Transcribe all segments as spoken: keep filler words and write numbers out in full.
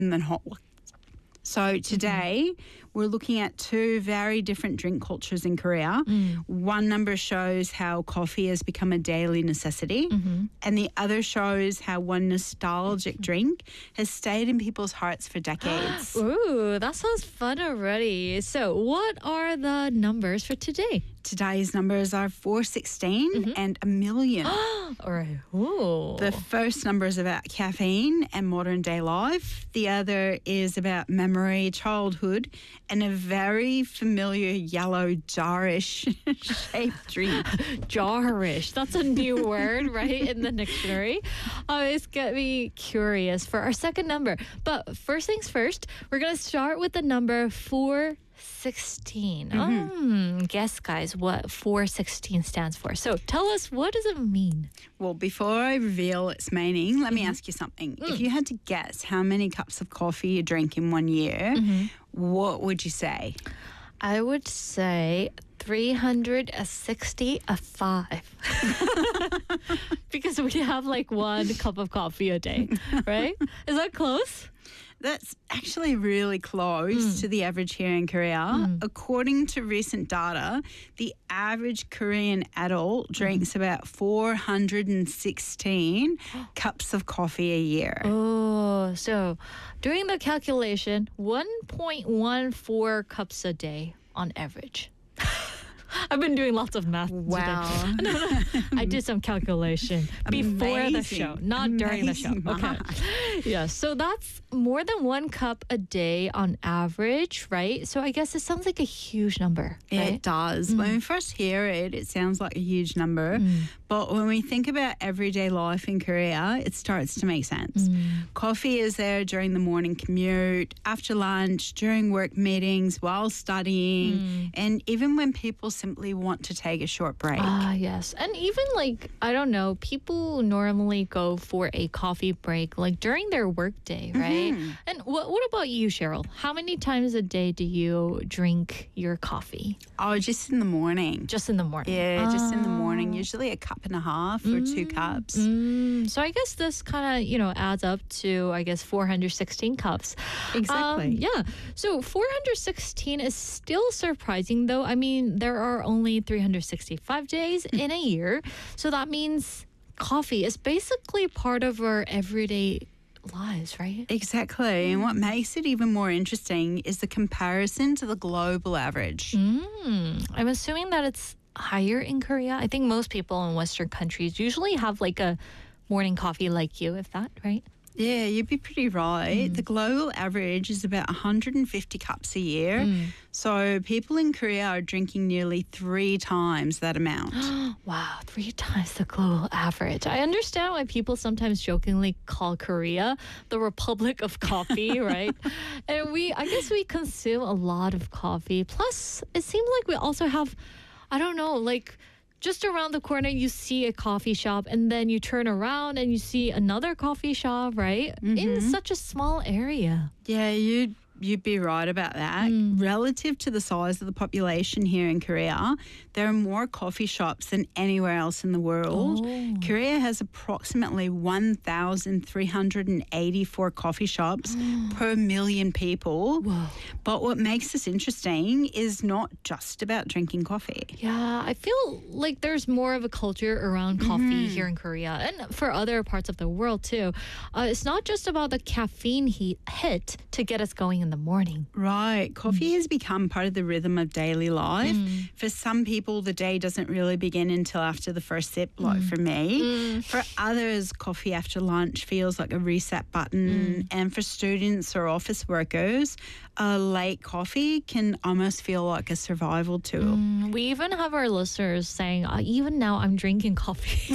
than hot ones. So today mm-hmm. we're looking at two very different drink cultures in Korea. Mm. One number shows how coffee has become a daily necessity, mm-hmm. and the other shows how one nostalgic mm-hmm. drink has stayed in people's hearts for decades. Ooh, that sounds fun already. So what are the numbers for today? Today's numbers are four sixteen mm-hmm. and a million. All right. Ooh. The first number is about caffeine and modern day life. The other is about memory, childhood, and a very familiar yellow jarish shaped drink. Jarish. That's a new word, right, in the dictionary. Uh, it's got me curious for our second number. But first things first, we're going to start with the number four sixteen. Mm-hmm. Um, guess, guys, what four sixteen stands for. So tell us, what does it mean? Well, before I reveal its meaning, let mm-hmm. me ask you something. Mm. If you had to guess how many cups of coffee you drink in one year, mm-hmm. what would you say? I would say three hundred sixty-five. Because we have like one cup of coffee a day, right? Is that close? That's actually really close mm. to the average here in Korea. Mm. According to recent data, the average Korean adult drinks mm. about four hundred sixteen cups of coffee a year. Oh, so doing the calculation, one point one four cups a day on average. I've been doing lots of math wow. today. No, no, I did some calculation before Amazing. the show, not Amazing. During the show. Okay. Yeah, so that's more than one cup a day on average, right? So I guess it sounds like a huge number, right? It does. Mm. When we first hear it, it sounds like a huge number. Mm. But when we think about everyday life in Korea, it starts to make sense. Mm. Coffee is there during the morning commute, after lunch, during work meetings, while studying, mm. and even when people simply want to take a short break. Ah, yes. And even like, I don't know, people normally go for a coffee break like during their work day, right? Mm-hmm. And what what about you, Cheryl? How many times a day do you drink your coffee? Oh, just in the morning. Just in the morning. Yeah, oh. just in the morning. Usually a cup and a half mm. or two cups. Mm. So I guess this kind of, you know, adds up to, I guess, four hundred sixteen cups. Exactly. Um, yeah. So four hundred sixteen is still surprising, though. I mean, there are only three hundred sixty-five days in a year. So that means coffee is basically part of our everyday lives, right? Exactly. Mm. And what makes it even more interesting is the comparison to the global average. Mm. I'm assuming that it's higher in Korea. I think most people in Western countries usually have like a morning coffee like you, if that, right? Yeah, you'd be pretty right. Mm. The global average is about one hundred fifty cups a year. Mm. So people in Korea are drinking nearly three times that amount. Wow, three times the global average. I understand why people sometimes jokingly call Korea the Republic of Coffee, right? And we, I guess we consume a lot of coffee. Plus, it seems like we also have, I don't know, like, just around the corner, you see a coffee shop, and then you turn around and you see another coffee shop, right? Mm-hmm. In such a small area. Yeah, you'd, you'd be right about that. Mm. Relative to the size of the population here in Korea, there are more coffee shops than anywhere else in the world. Oh. Korea has approximately one thousand three hundred eighty-four coffee shops per million people. Whoa. But what makes this interesting is not just about drinking coffee. Yeah, I feel like there's more of a culture around coffee mm-hmm. here in Korea and for other parts of the world too. Uh, it's not just about the caffeine heat hit to get us going in the morning. Right. Coffee mm. has become part of the rhythm of daily life. Mm. For some people, the day doesn't really begin until after the first sip, like mm. for me. Mm. For others, coffee after lunch feels like a reset button. Mm. And for students or office workers, a late coffee can almost feel like a survival tool. Mm, we even have our listeners saying, uh, even now I'm drinking coffee.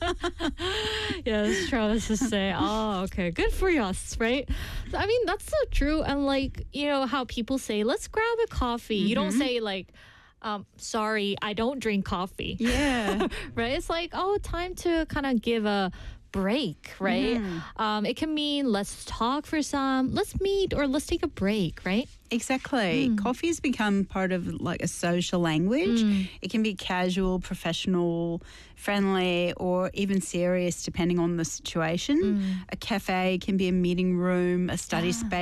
Yes, Travis is saying, oh, okay, good for us, right? I mean, that's so true. And like, you know, how people say, let's grab a coffee. Mm-hmm. You don't say like, um, sorry, I don't drink coffee. Yeah. Right? It's like, oh, time to kind of give a break, right? Um, it can mean let's talk for some, let's meet, or let's take a break, right? Exactly. Mm. Coffee has become part of like a social language. Mm. It can be casual, professional, friendly, or even serious depending on the situation. Mm. A cafe can be a meeting room, a study Yeah. space.